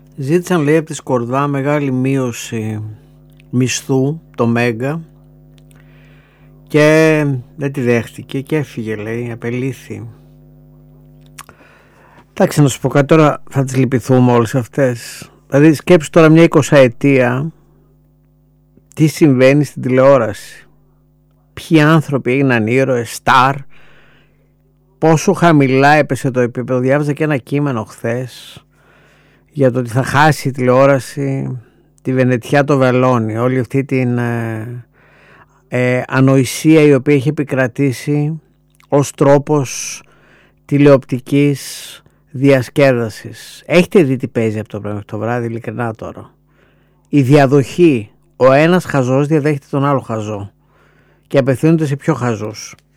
Ζήτησαν, λέει, από τη Σκορδά μεγάλη μείωση μισθού, το Μέγκα, και δεν τη δέχτηκε και έφυγε, λέει, απελήθη. Εντάξει, να σου πω κάτι τώρα, θα τις λυπηθούμε όλες αυτές. Δηλαδή σκέψου τώρα μια 20ετία τι συμβαίνει στην τηλεόραση. Ποιοι άνθρωποι έγιναν ήρωες, στάρ, πόσο χαμηλά έπεσε το επίπεδο. Διάβαζα και ένα κείμενο χθες για το ότι θα χάσει η τηλεόραση τη Βενετιά το βελόνι, όλη αυτή την ανοησία η οποία έχει επικρατήσει ως τρόπος τηλεοπτικής διασκέδασης. Έχετε δει τι παίζει από το πρωί μέχρι το βράδυ, ειλικρινά τώρα? Η διαδοχή, ο ένας χαζός διαδέχεται τον άλλο χαζό και απευθύνονται σε πιο χαζούς.